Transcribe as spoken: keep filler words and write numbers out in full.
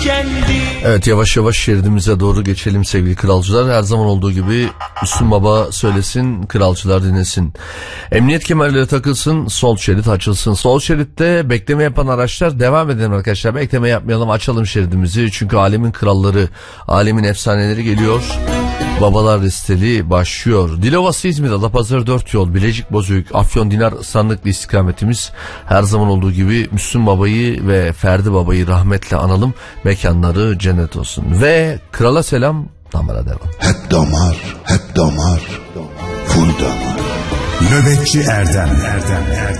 Evet, yavaş yavaş şeridimize doğru geçelim sevgili kralcılar. Her zaman olduğu gibi Müslüm Baba söylesin, kralcılar dinlesin. Emniyet kemerleri takılsın, sol şerit açılsın. Sol şeritte bekleme yapan araçlar devam edelim arkadaşlar. Bekleme yapmayalım, açalım şeridimizi. Çünkü alemin kralları, alemin efsaneleri geliyor. Babalar listeli başlıyor. Dilovası İzmir, Adapazarı dört yol, Bilecik Bozüyük, Afyon Dinar Sandıklı istikametimiz. Her zaman olduğu gibi Müslüm Baba'yı ve Ferdi Baba'yı rahmetle analım. Mekanları cennet olsun. Ve krala selam, damara devam. Hep damar, hep damar, full damar. Nöbetçi Erdem, Erdem, Erdem.